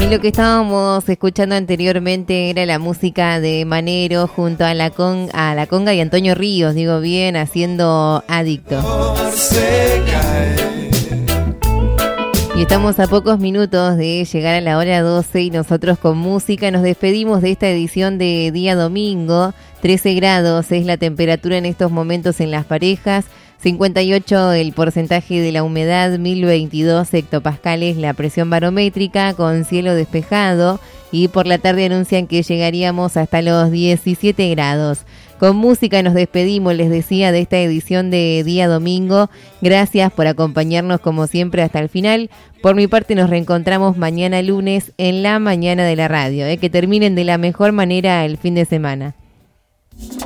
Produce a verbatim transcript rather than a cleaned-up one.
Y lo que estábamos escuchando anteriormente era la música de Manero junto a la, con, a la conga y Antonio Ríos, digo bien, haciendo Adicto. Y estamos a pocos minutos de llegar a la hora doce y nosotros con música nos despedimos de esta edición de día domingo. trece grados es la temperatura en estos momentos en las parejas. cincuenta y ocho el porcentaje de la humedad, mil veintidós hectopascales la presión barométrica con cielo despejado y por la tarde anuncian que llegaríamos hasta los diecisiete grados. Con música nos despedimos, les decía, de esta edición de día domingo. Gracias por acompañarnos como siempre hasta el final. Por mi parte nos reencontramos mañana lunes en la mañana de la radio. ¿eh? Que terminen de la mejor manera el fin de semana.